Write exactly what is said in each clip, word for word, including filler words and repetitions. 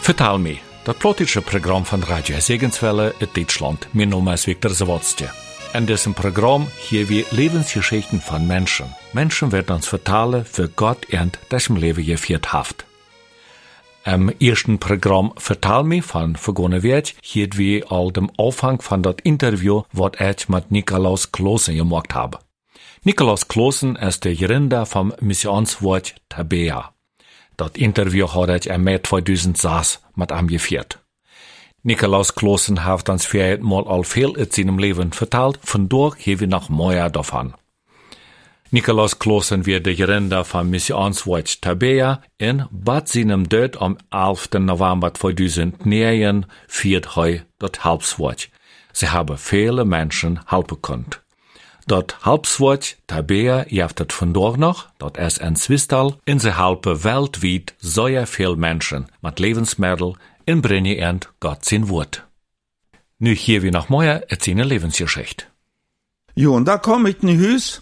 Vertel me, dat politische Programm von Radio Segenswelle in Deutschland. Mein Name ist Viktor Zawadzki. In diesem Programm hier wir Lebensgeschichten von Menschen. Menschen werden uns vertellen, für Gott und das im Leben geführt hat. Im ersten Programm Vertel me von vergangene Woche hier wir all dem Anfang von das Interview, was ich mit Nikolaus Klosen gemacht habe. Nikolaus Klosen ist der Gründer vom Missionswort Tabea. Das Interview hat ich im Mai zweitausendsechs mit ihm geführt. Nikolaus Klosen hat uns viermal al viel in seinem Leben vertelt, von dort haben wir noch mehr davon. Nikolaus Klosen wird der Gründer vom Missionswort Tabea in Bad seinem Tod am elften November zweitausendneun viert heu das Halbswort. Sie haben viele Menschen helfen können. Das Halbswort Tabea jaftet vandaag noch, dat is ein Zwistal, in ze helpen weltweit sehr viel Menschen mit Lebensmittel in brengen und Gott sein Wort. Nu hier wie noch mehr erzählen Lebensgeschichte. Jo, und da komme ich in Hus.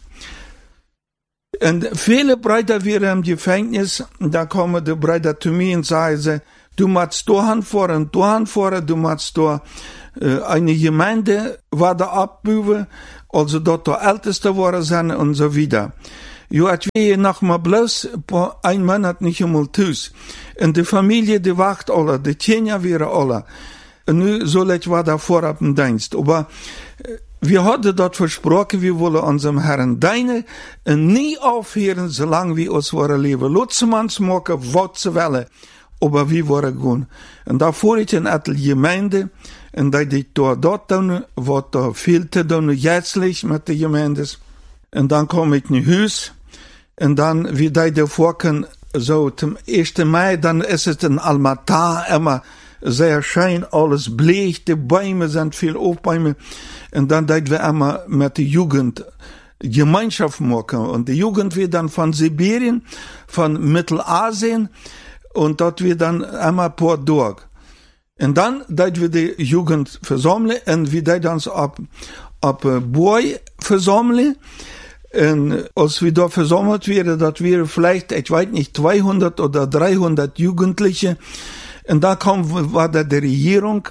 Und viele Brüder wären im Gefängnis, da kommen die Brüder zu mir und sagen, du musst da hinfahren, da hinfahren, du musst da äh, eine Gemeinde war da abbauen, also dort der Älteste waren sind und so weiter. Jo, ich will noch mal bloß ein Monat nicht einmal tüß. Und die Familie, die wacht alle, die Kinder wären alle. Und nu soll ich war da vor ab dem Dienst. Aber wir hatten dort versprochen, wir wollen unserem Herrn dienen und nie aufhören, solange wir uns wollen leben. Lutzmanns machen, was sie wollen. Aber wir wollen gehen. Und da fuhr ich in eine Gemeinde, und dat ik door dat doen, wat er veel te doen, jährlich met de Gemeindes. En dan kom ik naar huis. En dan, wie dat de vorken, zo, zum ersten Mai, dan is het een Almatar, immer sehr schön, alles bleich, de Bäume sind viel Aufbäume. En dan dat we immer met de Jugend Gemeinschaft machen. Und die Jugend wird dann von Sibirien, von Mittelasien, und dort wird dann immer paar durch. Und dann, dat wir die Jugend versammeln, und wir dat uns ab, ab Boy versammeln. Und als wir da versammelt werden, dat wir vielleicht, ich weiß nicht, zweihundert oder dreihundert Jugendliche. Und da kam, war da die Regierung.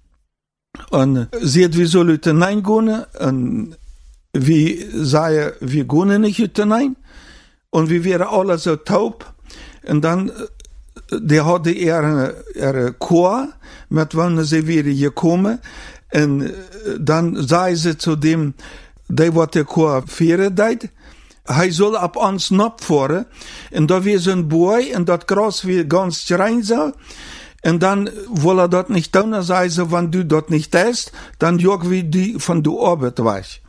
Und sie hat, wir sollen hineingehen. Und wir sagen, wir gehen nicht hinein. Und wir wären alle so taub. Und dann, die hadden er, er Chor, met wanneer ze weer gekomen. En dan zei ze zu dem, die wat de Chor veren deed, hij zal op ons napvoeren. En da weer zo'n boy, en dat gras weer ganz rein zo. En dan wil er dat niet doen, dan zei ze, wanneer du dat niet hast, dan jog wie die van de arbeid weg.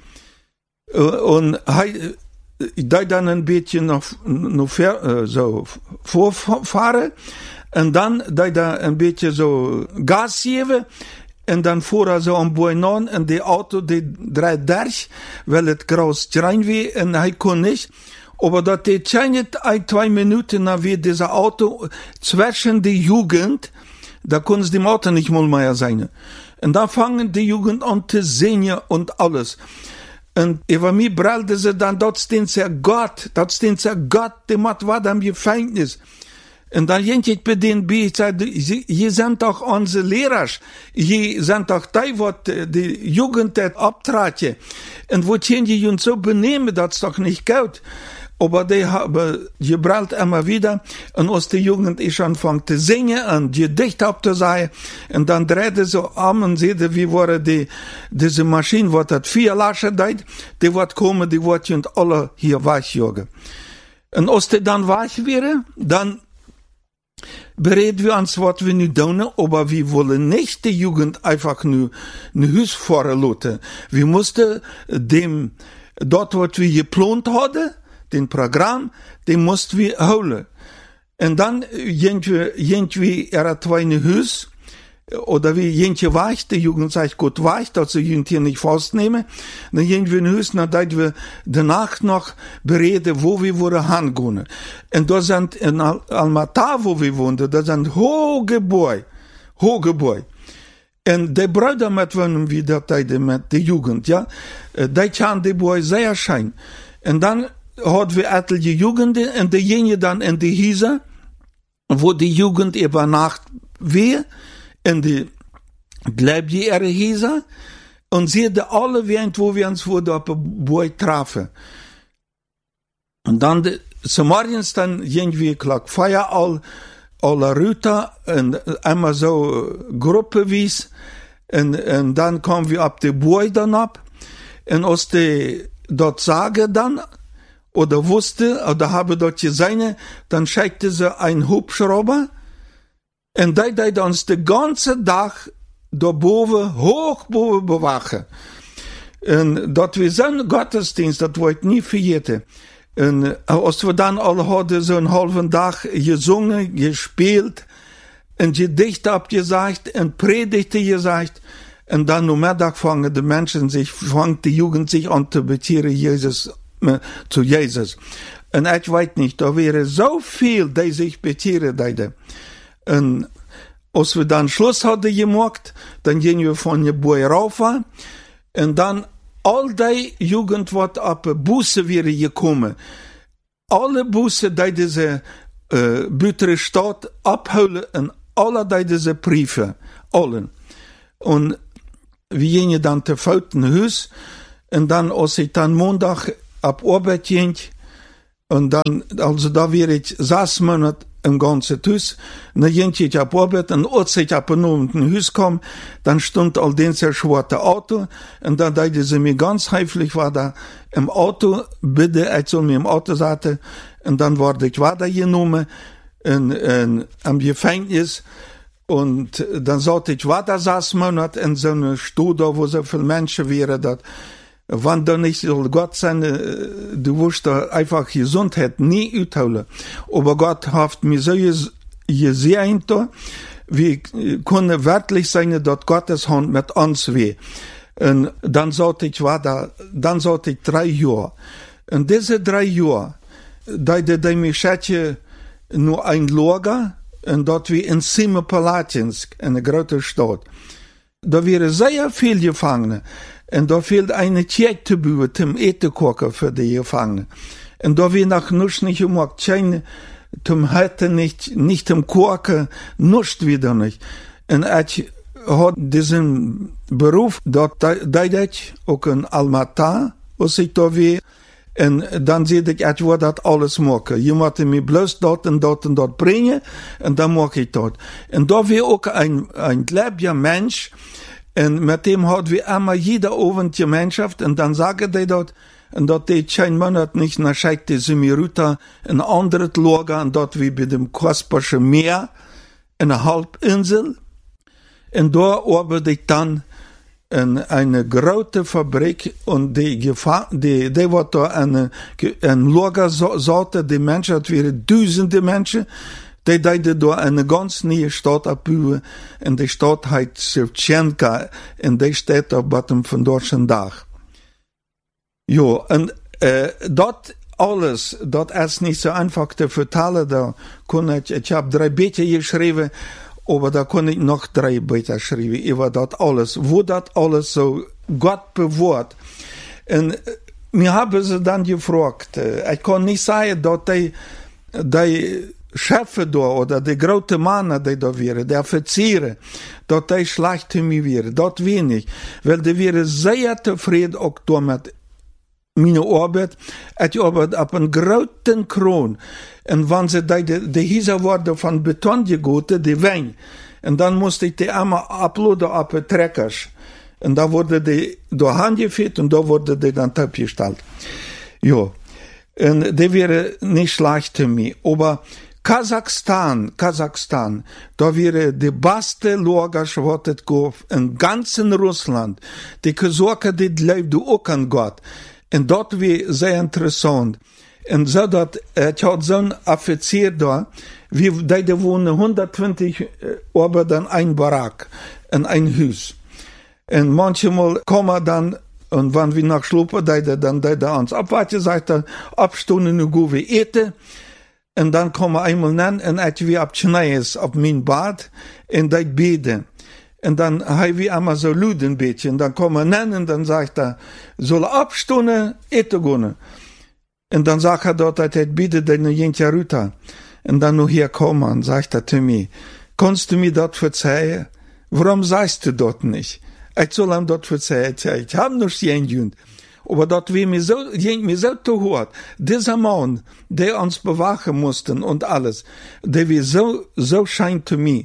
En hij, da dann ein bisschen noch, noch äh, so vorfahren und dann da da ein bisschen so Gas geben und dann fuhr er so am Boinon und die Auto, die dreht durch, weil es groß rein wie und er kann nicht. Aber das geht scheint ein, zwei Minuten nach wie dieser Auto zwischen die Jugend, da können sie dem Auto nicht mal mehr sein. Und da fangen die Jugend an zu singen und alles. Und über mich brüllte sie dann, das ist der Gott, das ist der Gott, der macht was am Gefängnis. Und dann ging ich bei denen bei, ich sagte, ihr sind doch unsere Lehrer, ihr sind doch die, was die Jugend abtraten. Und wo die uns so benehmen, das ist doch nicht gut. Aber die haben gebrüllt immer wieder. Und als die Jugend ist anfangen zu singen und Gedicht abzusagen, und dann drehte so am und sieht, wie waren die, diese Maschine, was das vier Lasche deed, die wird kommen, die wird und alle hier wegjagen. Und als die dann weg wären, dann bereden wir uns, was wir nu tun, aber wir wollen nicht die Jugend einfach nur ein Haus vorlassen. Wir mussten dem, dort, was wir geplant hatten, den Programm, den mussten wir holen. Und dann gehen wir, gehen wir er zwei in Haus, oder wie gehen wir weich, die Jugend sagt gut weich, dass sie ihn hier nicht festnehmen. Dann gehen wir in Haus, dann dass wir danach noch bereden, wo wir wollen hingehen. Und da sind in Almatar, wo wir wohnen, da sind hohe Gebäude, hohe Gebäude. Und die Brüder, mit denen wir da mit der Jugend, ja, die haben die Gebäude sehr schön. Und dann hadden we etliche Jugenden en diegene dan in de Hiese, wo die Jugend über Nacht wir in die Gläubige Hieser und sie de alle während, wo wir uns vor der Boy trafen. Und dann, de, so morgens dann irgendwie klar Feier all, alle Rüter und einmal so gruppewies und, und dann kommen wir ab der Boy dann ab und aus der dort sage dann oder wusste oder habe dort gesehen, dann schickte sie ein Hubschrauber und die, die uns den ganzen Tag da boven, hoch boven bewachen. Und dat wir so einen Gottesdienst, das wollte ich nie vergeten. Und als wir dann alle hadden so einen halben Tag gesungen, gespielt, und Gedichte abgesagt, und Predigte gesagt, und dann am Mittag fangen die Menschen sich, fangt die Jugend sich an zu betieren, Jesus, äh, zu Jesus. Und ich weiß nicht, da wäre so viel, die sich betieren, die. Und als wir dann Schluss hadden gemacht, dann gingen wir von der Boy rauf, und dann all die Jugend wat op Busse wäre gekommen. Alle Busse, die diese äh, Bütere Stadt abholen, und alle die diese Briefe, allen. Und wir gingen dann zu Fouten Haus, und dann, als ich dann Montag ab Arbeit ging, und dann, also da wäre ich sechs Monate im ganzen Haus, und dann ging ich ab Arbeit, und als ich ab und um ein Haus kam, dann stand all den sehr schwarze Auto, und dann dachte sie mir ganz heiflich, war da im Auto, bitte, ich soll mir im Auto sitzen, und dann wurde ich weitergenommen, in, in, am Gefängnis, und dann sollte ich weiter sechs Monate in so einer Studio, wo so viele Menschen wären, dass wann da nicht soll Gott sein, du wirst da einfach Gesundheit nie utholen. Aber Gott hat mir so gesehen, wir können wirklich sein, dass Gottes Hand mit uns wäre. Und dann sollte ich weiter, dann sollte ich drei Jahre. Und diese drei Jahre, da die mich schätze, nur ein Lager, und dort wie in Semipalatinsk, eine große Stadt. Da wäre sehr viel Gefangene. Und da fehlt eine Tjek zu bauen, zum Etekocher für die Gefangenen. Und da wir nach Nusch nicht gemacht, keine, zum heute nicht, nicht zum Kochen, Nusch wieder nicht. Und ich hat diesen Beruf, dort, da ich auch in Almaty, was ich da wie, und dann sehe ich, ich will das alles machen. Je moet mich bloß dort und dort und dort bringen, und dann mache ich das. Und da wir auch ein, ein gläubiger Mensch, und mit dem hat wir immer jeder Abend Gemeinschaft, und dann sagen die dort, und dort die kein Monat nicht, dann schickt sie mir runter in ein anderes Lager, und dort wie bei dem Kasperschen Meer, in einer Halbinsel, und da arbeite ich dann in eine große Fabrik, und die Gefahr, die, die wird da eine, ein Lager sorte, die Menschen, das wären Tausende Menschen, die deiden da eine ganz neue Stadt abbauen, und die Stadt heißt Shevchenka, und die steht auf Bottom von deutschen Dach. Jo, und, äh, dort alles, dort ist nicht so einfach zu vertellen, da kann ich, ich habe drei Bücher geschrieben, aber da kann ich noch drei Bücher schreiben, über das alles, wo das alles so Gott bewahrt. Und mir haben sie dann gefragt, ich kann nicht sagen, dass die, die Chefe da, oder die große Männer, die da wären, die Offiziere, dass die schlecht zu mir wären, das wenig, weil die wären sehr zufrieden auch damit, meine Arbeit, ich arbeite auf einem großen Kron, und wenn sie die, die, die Häuser wurden von Beton gegoten, die Wein, und dann musste ich die einmal abladen auf die Treckers, und da wurde die da handgeführt, und da wurde die dann abgestellt. Ja, und die wäre nicht schlecht für mich, aber Kasachstan, Kasachstan, da wäre die beste Lager, was es gab, in ganzen Russland. Die Kasachen, die glauben auch an Gott. Und dort wäre sehr interessant. Und so, dass, ich hatte so einen Offizier da, wie, die, die wohnen hundertzwanzig Arbeiter in ein Barack, in ein Haus. Und manchmal kommen dann, und wenn wir nach Schlupen, die, die, dann, die, die uns abwarten, sagt er, abstunden, nu go wir eten. Und dann kommen wir einmal nennen, und ich wie ab Schnees auf mein Bad, und ich bete. Und dann haben wir einmal so Lud ein bisschen, und dann kommen wir nennen, und dann sagt er, soll abstunden, eten gehen. Und dann sagt er dort, dass ich bitte, den Jentja Rüter. Und dann noch hier kommen, und sagt er zu mir, kannst du mir dort verzeihen? Warum sagst du dort nicht? Ich soll ihm dort verzeihen, ich hab noch jeden Jund. Aber dort wie mir so, mir so gehört, dieser Mann, der uns bewachen mussten und alles, der wie so, so scheint zu mir.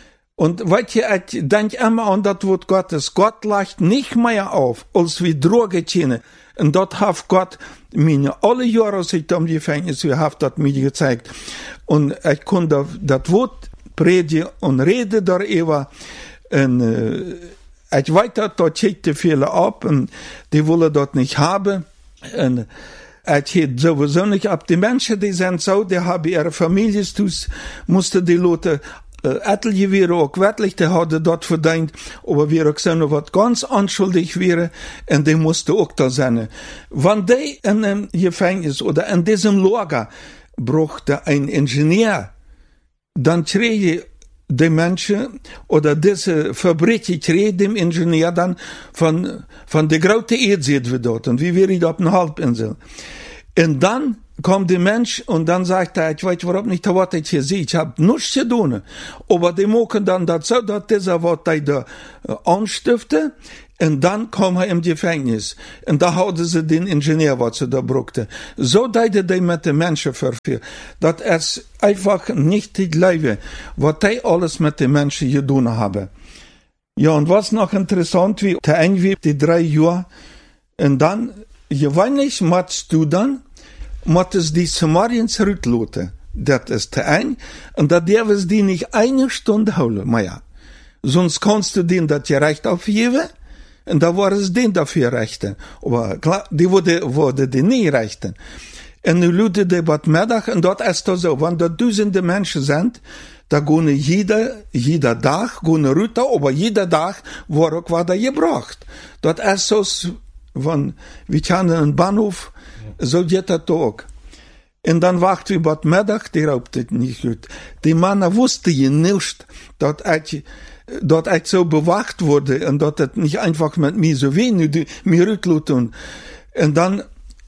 Und weißt du, ich denke immer an das Wort Gottes. Gott leicht nicht mehr auf, als wie Droge kennen. Und dort hat Gott mir alle Jahre, als ich am Gefängnis war, hat das mir gezeigt. Und ich konnte das Wort predigen und reden darüber. Und äh, ich weiß, dort schickte viele ab und die wollen das nicht haben. Und ich hätte sowieso nicht ab. Die Menschen, die sind so, die haben ihre Familie, mussten die Leute etliche wäre auch wirklich, der hatte dort verdient, aber wir auch sagen, was ganz anschuldig wäre, und die musste auch da sein. Wenn die in einem Gefängnis oder in diesem Lager brauchte ein Ingenieur, dann kriege die Menschen oder diese Fabrik kriege dem Ingenieur dann von, von der großen Erde wie dort, und wie wäre ich auf einer Halbinsel. Und dann kommt der Mensch und dann sagt er, ich weiß überhaupt nicht, was ich hier sehe, ich habe nichts zu tun. Aber die machen dann das so, dass dieser, was die da anstiften, und dann kommen er im Gefängnis. Und da hatten sie den Ingenieur, was sie da brauchten. So deuten die mit den Menschen verführen. Das ist einfach nicht das Leben, was die alles mit den Menschen zu tun haben. Ja, und was noch interessant wie, der eine die drei Jahre, und dann, gewöhnlich machst du dann, muss es die Samarien zurücklassen. Das ist der ein. Und da darfst die nicht eine Stunde holen, Maja. Sonst kannst du denen das Recht aufgeben. Und da war es denen dafür rechten. Aber klar, die wurde, wurde die nie rechten. Und nu lüte die wat Mittag, und dort ist das so, wenn da tausende Menschen sind, da gehen jeder, jeder Tag, gehen runter, aber jeder Tag war auch was da gebracht. Dort ist so, wenn, wir kennen einen Bahnhof, so geht das auch. Und dann wacht wie bei Mittag, die raubt es nicht gut. Die Männer wussten ja nicht, dass ich, dass ich so bewacht wurde und dass das nicht einfach mit mir so wenig, mir rücklut und, und dann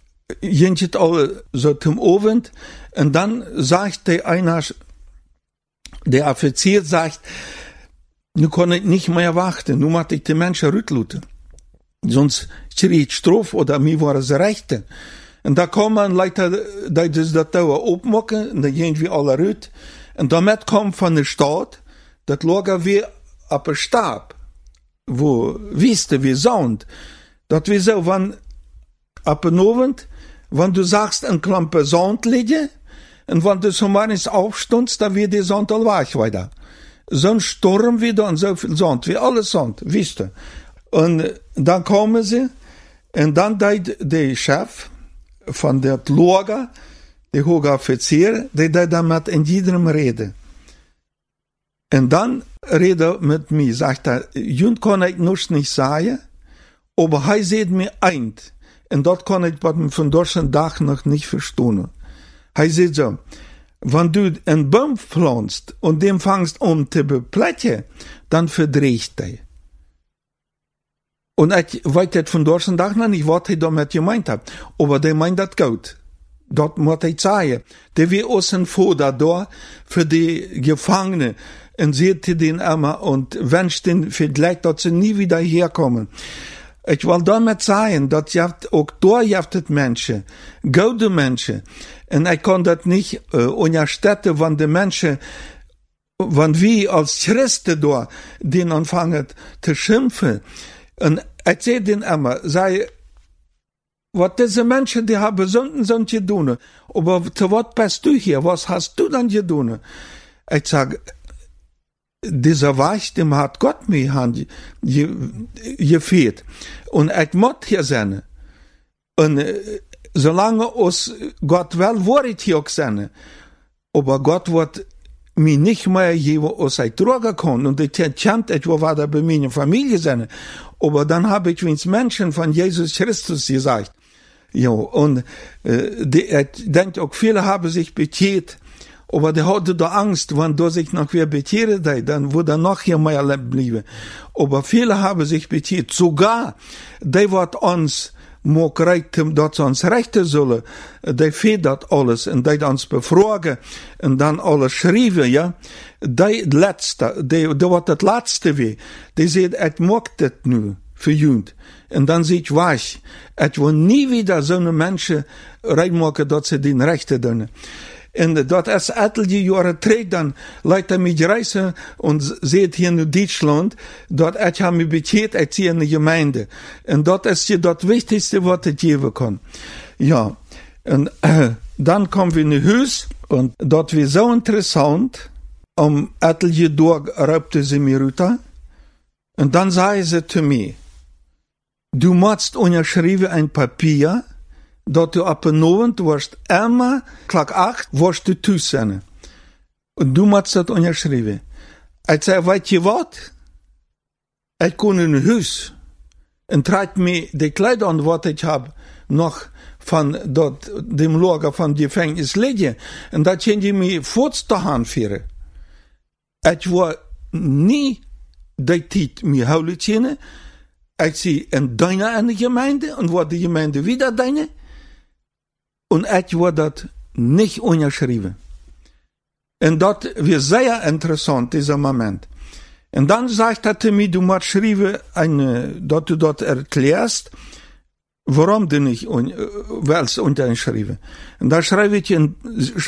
ging es alle so zum Abend und dann sagt der einer, der Offizier sagt, nu kann ich nicht mehr warten, nu muss ich die Menschen rückluten. Sonst schrie ich Strafe oder mir war es Rechte. Und da kommen Leute, die das da aufmachen, und da gehen wir alle rüt. Und damit kommt von der Stadt, das Lager wie ab der Stab, wo Wüste, wie Sand. Das wie so, wenn, ab dem Abend, wenn du sagst, ein Klampe Sand liegen, und wenn du so manches aufstundst, dann wird die Sand all weich weiter. So ein Sturm wieder und so viel Sand, wie alles Sand, Wüste. Und dann kommen sie, und dann deed der Chef von der Lager, der hohe Offizier, der deed damit in jedem reden. Und dann redet mit mir, sagt er, Jund kann ich noch nicht sagen, aber er sieht mir ein. Und dort kann ich von deutschen Tag noch nicht verstehen. Er sieht so, wenn du einen Baum pflanzt und den fangst um zu beplätten, dann verdreht er. Und ich weiß das von deutschen Tag noch nicht, was ich damit gemeint habe. Aber der meint das gut. Dort muss ich sagen. Der wir außen vor da für die Gefangenen und seht den immer und wünscht den vielleicht, dass sie nie wieder herkommen. Ich will damit sagen, dass ihr auch da habt Menschen, gute Menschen. Und ich kann das nicht äh, unterstützen, wenn die Menschen, wenn wir als Christen da den anfangen zu schimpfen. Und ich sehe den immer, sei, was diese Menschen, die haben Sünden sind getan. Aber zu was bist du hier? Was hast du dann getan? Ich sage, dieser Weich, dem hat Gott mir Hand gefehlt. Und ich muss hier sein. Und äh, solange uns Gott will, war ich hier auch sein. Aber Gott wird mir nicht mehr geben, was ich tragen kann. Und ich kennt, ich war da bei meiner Familie sein. Aber dann habe ich uns Menschen von Jesus Christus gesagt. Ja, und äh, die, ich denke auch, viele haben sich bekehrt. Aber der hatte da Angst, wenn du sich noch wer bekehrt, dann würde er noch hier mehr bleiben. Aber viele haben sich bekehrt. Sogar, die, was uns mag reiten, dat ze ons rechten zullen, die fehlt dat alles, en die ons bevragen, en dan alles schrijven, ja, die letzte, die, die wat het laatste weer, die zegt, ik mag dit nu, für Jund. En dan zegt, wacht, ik wil nie wieder zo'n mensen reinmaken, dat ze die rechten doen. En dat is etliche jaren terug, dan leidt hij mich reizen en zegt hier in Duitsland, dat ik heb me bekeerd uit hier in de gemeente. En dat is je dat wichtigste wat het geven kan. Ja, en äh, dan komen we in huis, en dat was zo interessant, om etliche dag raupte ze me ruta, en dan zei ze te mij, du musst unterschreiben ein Papier, dat du op een avond worst immer, klok acht, worst du thuis zijn. En du musst dat onderschrijven. Ik zei, weet je wat? Ik kon in huis. En treit me de kleider aan wat ik heb, nog van dat, dem lager van die gevangenis liggen. En dat ging je me voort te aanvieren. Ik was niet die tijd me houden zien. Ik zie een deine in de gemeente, en wordt de gemeente wieder deine. En ik word dat niet onderschreven. En dat was zeer interessant, dieser Moment. En dan zegt hij te mij, du moet schrijven, en, dat du dat erklärst, waarom du nicht willst unterschreiben. En dan schrijf ik in